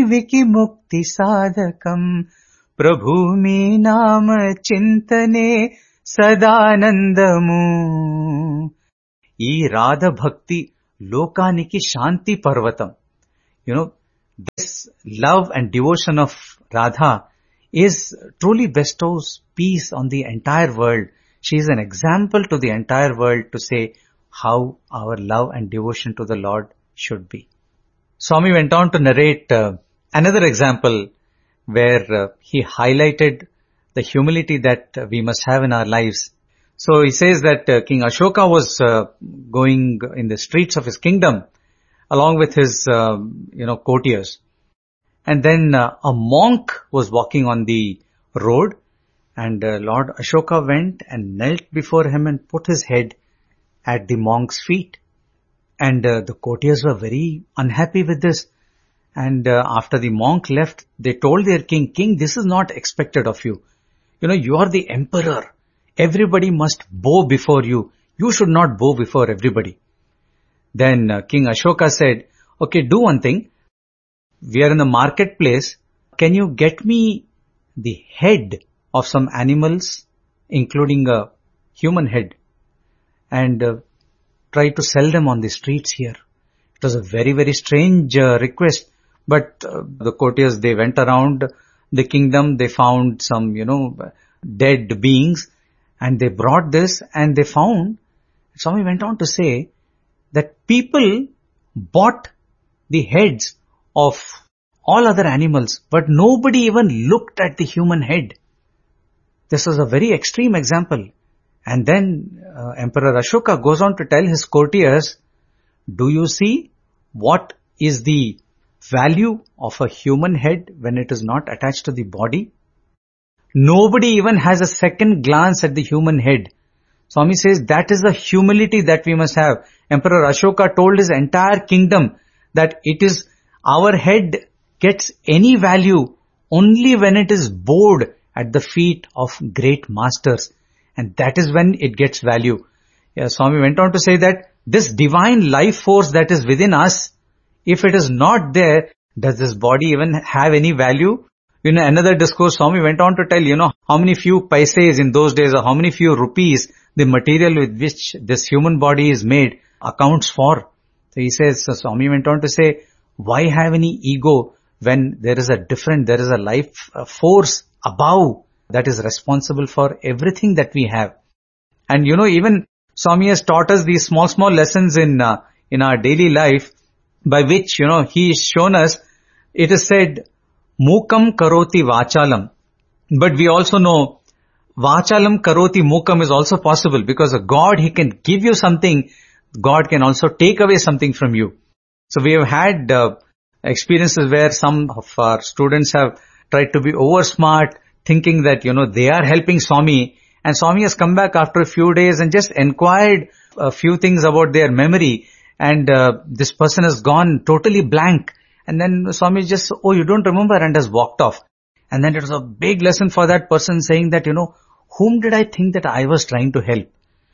జీవికి ముక్తి సాధకం ప్రభు మీ నామ చింతనే సదానందము. ఈ రాధ భక్తి లోకానికి శాంతి పర్వతం. This love and devotion of Radha is truly bestows peace on the entire world. She is an example to the entire world to say how our love and devotion to the Lord should be. Swami went on to narrate another example where he highlighted the humility that we must have in our lives. So he says that King Ashoka was going in the streets of his kingdom along with his, courtiers. And then a monk was walking on the road, and Lord Ashoka went and knelt before him and put his head at the monk's feet. And the courtiers were very unhappy with this. And after the monk left, they told their king, this is not expected of you. You are the emperor. Everybody must bow before you. You should not bow before everybody. Then King Ashoka said, okay, do one thing. We are in the marketplace. Can you get me the head of some animals, including a human head, and try to sell them on the streets here? It was a very, very strange request. But the courtiers, they went around the kingdom. They found some, dead beings, and they brought this, and they found, Swami went on to say, that people bought the heads of all other animals, but nobody even looked at the human head. This was a very extreme example. And then Emperor Ashoka goes on to tell his courtiers, do you see what is the value of a human head when it is not attached to the body? Nobody even has a second glance at the human head. Swami says that is the humility that we must have. Emperor Ashoka told his entire kingdom that it is our head gets any value only when it is bowed at the feet of great masters. And that is when it gets value. Swami went on to say that this divine life force that is within us, if it is not there, does this body even have any value? Another discourse, Swami went on to tell, how many few paises in those days, or how many few rupees the material with which this human body is made accounts for. So he says, Swami went on to say, why have any ego when there is a life force above that is responsible for everything that we have. And even Swami has taught us these small lessons in our daily life, by which, he has shown us, it is said, Mukam karoti vachalam. But we also know, vachalam karoti mukam is also possible, because a God, he can give you something, God can also take away something from you. So we have had experiences where some of our students have tried to be over smart, thinking that, they are helping Swami, and Swami has come back after a few days and just inquired a few things about their memory, and this person has gone totally blank. And then Swami just, oh, you don't remember, and has walked off. And then it was a big lesson for that person, saying that, whom did I think that I was trying to help?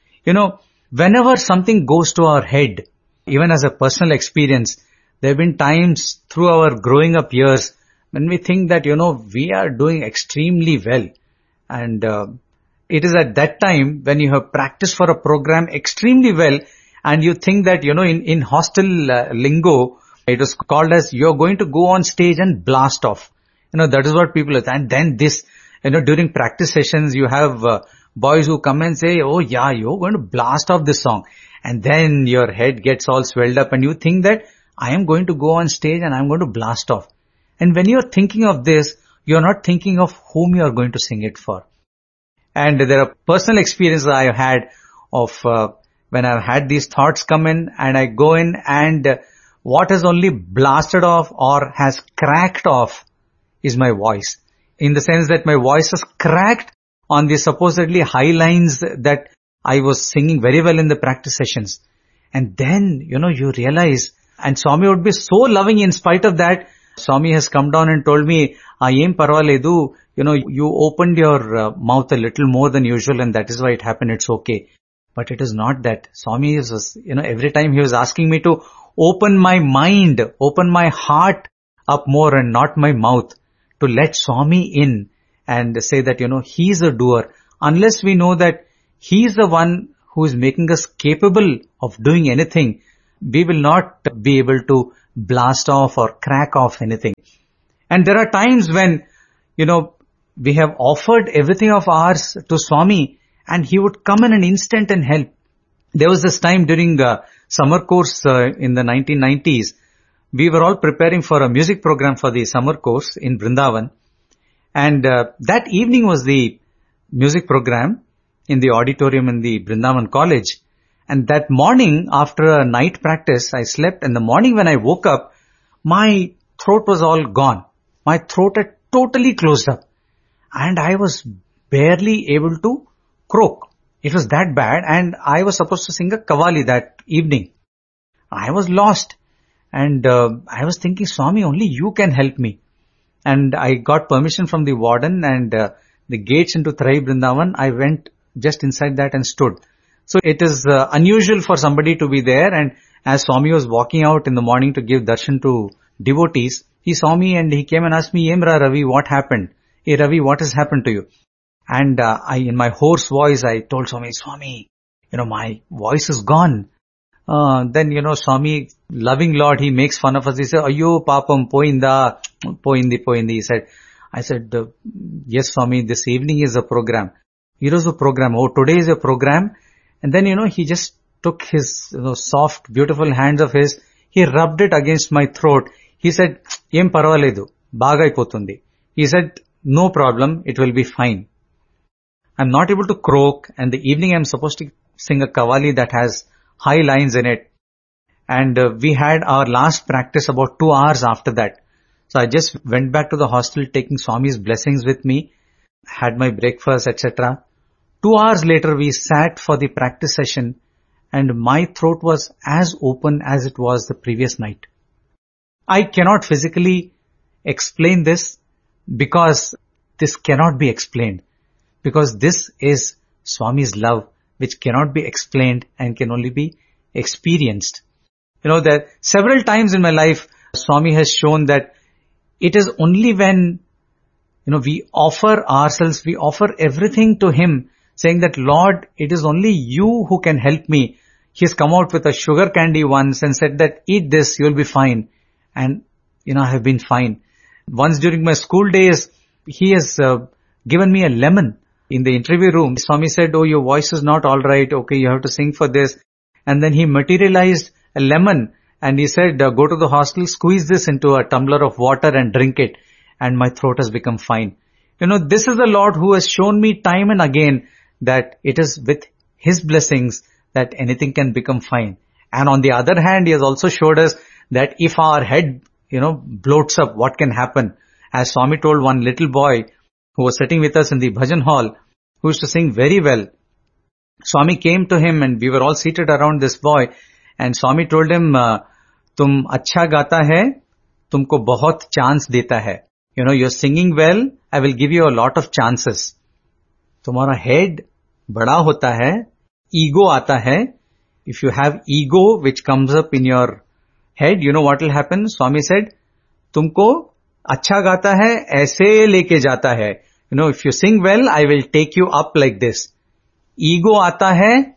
Whenever something goes to our head, even as a personal experience, there have been times through our growing up years when we think that, we are doing extremely well. And it is at that time when you have practiced for a program extremely well, and you think that, in hostel lingo, it was called as you're going to go on stage and blast off. That is what people are. And then this, during practice sessions, you have boys who come and say, oh yeah, you're going to blast off this song. And then your head gets all swelled up and you think that I am going to go on stage and I'm going to blast off. And when you're thinking of this, you're not thinking of whom you are going to sing it for. And there are personal experiences I have had of when I've had these thoughts come in, and I go in, and what has only blasted off or has cracked off is my voice. In the sense that my voice is cracked on the supposedly high lines that I was singing very well in the practice sessions. And then, you realize, and Swami would be so loving in spite of that. Swami has come down and told me, Aim parvaledu, you opened your mouth a little more than usual, and that is why it happened, it's okay. But it is not that. Swami was, every time he was asking me to open my mind, open my heart up more and not my mouth to let Swami in and say that, He's a doer. Unless we know that He's the one who is making us capable of doing anything, we will not be able to blast off or crack off anything. And there are times when, we have offered everything of ours to Swami and He would come in an instant and help. There was this time during summer course in the 1990s, we were all preparing for a music program for the summer course in Vrindavan. And that evening was the music program in the auditorium in the Vrindavan College. And that morning, after a night practice, I slept. And the morning when I woke up, my throat was all gone. My throat had totally closed up. And I was barely able to croak. It was that bad. And I was supposed to sing a Qawwali that evening. I was lost. And I was thinking, Swami, only you can help me. And I got permission from the warden and the gates into Trai Vrindavan. I went just inside that and stood. So it is unusual for somebody to be there. And as Swami was walking out in the morning to give darshan to devotees, he saw me and he came and asked me, Emra Ravi, what happened? Hey Ravi, what has happened to you? And in my hoarse voice, I told Swami, my voice is gone. Then, Swami, loving Lord, He makes fun of us. He said, Ayyo papam poindi. He said, I said, yes, Swami, this evening is a program. It was a program. Oh, today is a program. And then, He just took his soft, beautiful hands of his. He rubbed it against my throat. He said, Em parvaledu, bagaipotundi. He said, no problem, it will be fine. I'm not able to croak, and the evening I'm supposed to sing a Qawwali that has high lines in it. And we had our last practice about 2 hours after that. So I just went back to the hostel taking Swami's blessings with me, had my breakfast, etc. 2 hours later we sat for the practice session and my throat was as open as it was the previous night. I cannot physically explain this because this cannot be explained. Because this is Swami's love which cannot be explained and can only be experienced. That several times in my life, Swami has shown that it is only when, we offer ourselves, we offer everything to Him, saying that, Lord, it is only you who can help me. He has come out with a sugar candy once and said that, eat this, you'll be fine. And, I have been fine. Once during my school days, He has given me a lemon. In the interview room, Swami said, oh, your voice is not all right. Okay, you have to sing for this. And then He materialized a lemon and He said, go to the hostel, squeeze this into a tumbler of water and drink it. And my throat has become fine. This is the Lord who has shown me time and again that it is with His blessings that anything can become fine. And on the other hand, He has also showed us that if our head, bloats up, what can happen? As Swami told one little boy who was sitting with us in the bhajan hall, who used to sing very well. Swami came to him and we were all seated around this boy and Swami told him, tum अच्छा गाता है, तुमको बहुत chance देता है. You're singing well, I will give you a lot of chances. तुम्हारा head बड़ा होता है, ego आता है. If you have ego which comes up in your head, what will happen? Swami said, तुमको अच्छा गाता है, ऐसे लेके जाता है. If you sing well, I will take you up like this. Ego आता है,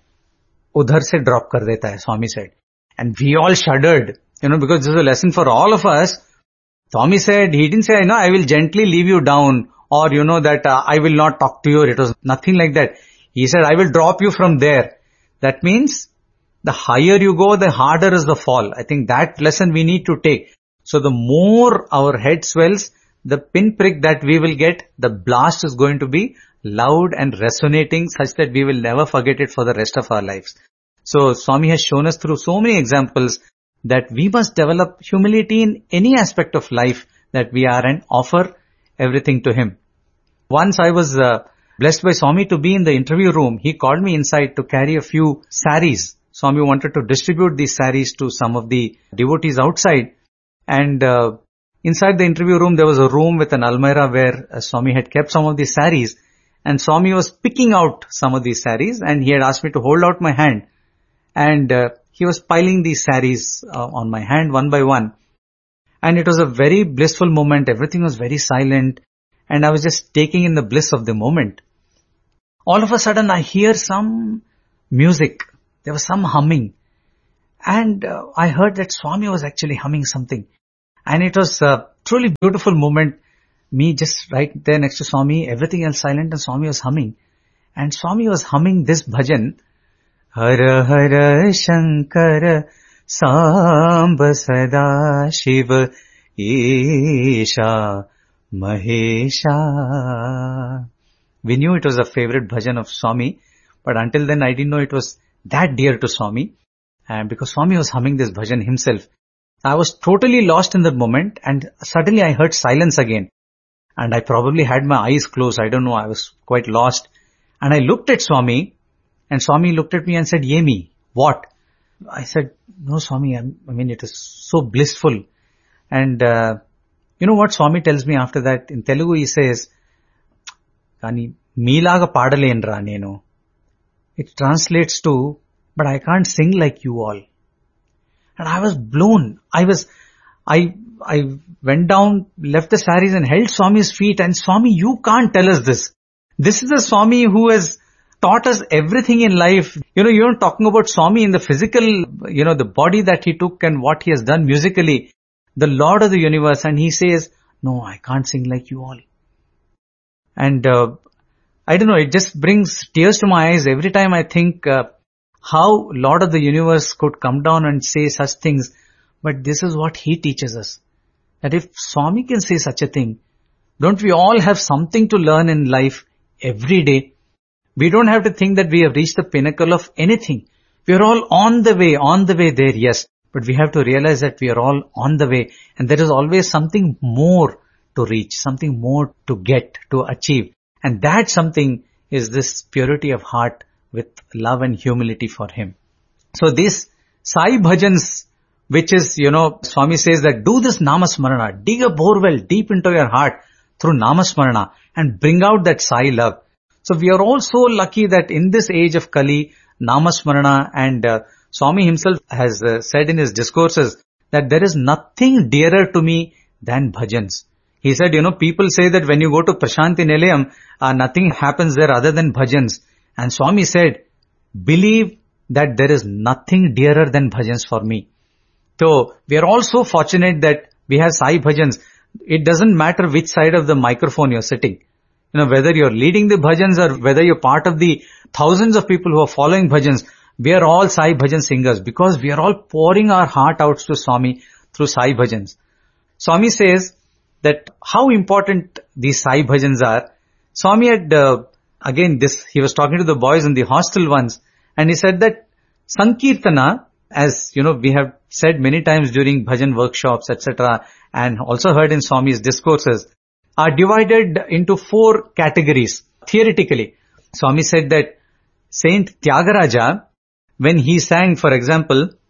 उधर से drop कर देता है, Swami said. And we all shuddered, because this is a lesson for all of us. Swami said, he didn't say, I will gently leave you down or, that I will not talk to you. It was nothing like that. He said, I will drop you from there. That means the higher you go, the harder is the fall. I think that lesson we need to take. So the more our head swells, the pinprick that we will get, the blast is going to be loud and resonating such that we will never forget it for the rest of our lives. So Swami has shown us through so many examples that we must develop humility in any aspect of life that we are and offer everything to Him. Once I was blessed by Swami to be in the interview room. He called me inside to carry a few saris. Swami wanted to distribute these saris to some of the devotees outside. And inside the interview room, there was a room with an almirah where Swami had kept some of these saris. And Swami was picking out some of these saris and he had asked me to hold out my hand. And he was piling these saris on my hand one by one. And it was a very blissful moment. Everything was very silent. And I was just taking in the bliss of the moment. All of a sudden, I hear some music. There was some humming. And I heard that Swami was actually humming something. And it was a truly beautiful moment. Me just right there next to Swami, everything else silent, and Swami was humming. And Swami was humming this bhajan. Hara Hara Shankara Samba Sada Shiva Isha Mahesha. We knew it was a favorite bhajan of Swami, but until then I didn't know it was that dear to Swami. And because Swami was humming this bhajan himself, I was totally lost in that moment, and suddenly I heard silence again. And I probably had my eyes closed. I don't know. I was quite lost. And I looked at Swami, and Swami looked at me and said, Yemi, what? I said, no, Swami, I mean, it is so blissful. And you know what Swami tells me after that? In Telugu, he says, Kani, meelaga paadalendra nenu. It translates to, but I can't sing like you all. And I was blown. I went down, left the saris and held Swami's feet, and Swami, you can't tell us this. This is a Swami who has taught us everything in life. You're not talking about Swami in the physical, the body that he took and what he has done musically, the Lord of the universe. And he says, no, I can't sing like you all. And I don't know, it just brings tears to my eyes every time I think how Lord of the universe could come down and say such things. But this is what he teaches us. That if Swami can say such a thing, don't we all have something to learn in life every day? We don't have to think that we have reached the pinnacle of anything. We are all on the way there, yes. But we have to realize that we are all on the way. And there is always something more to reach, something more to get, to achieve. And that something is this purity of heart with love and humility for him. So these Sai Bhajans, which is, Swami says that do this Namasmarana, dig a borewell deep into your heart through Namasmarana and bring out that Sai love. So we are all so lucky that in this age of Kali, Namasmarana, and Swami himself has said in his discourses that there is nothing dearer to me than bhajans. He said, people say that when you go to Prashanti Nilayam, nothing happens there other than bhajans. And Swami said, believe that there is nothing dearer than bhajans for me. So we are all so fortunate that we have Sai Bhajans. It doesn't matter which side of the microphone you're sitting. Whether you're leading the bhajans or whether you're part of the thousands of people who are following bhajans, we are all Sai Bhajan singers because we are all pouring our heart out to Swami through Sai Bhajans. Swami says that how important these Sai Bhajans are. Swami had, he was talking to the boys in the hostel once, and he said that Sankirtana, as we have said many times during bhajan workshops, etc., and also heard in Swami's discourses, are divided into 4 categories. Theoretically, Swami said that Saint Tyagaraja, when he sang, for example,